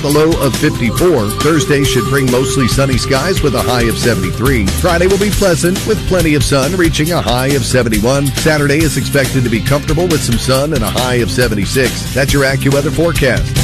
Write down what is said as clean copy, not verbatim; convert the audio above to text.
a low of 54. Thursday should bring mostly sunny skies with a high of 73. Friday will be pleasant with plenty of sun, reaching a high of 71. Saturday is expected to be comfortable with some sun and a high of 76. That's your AccuWeather forecast.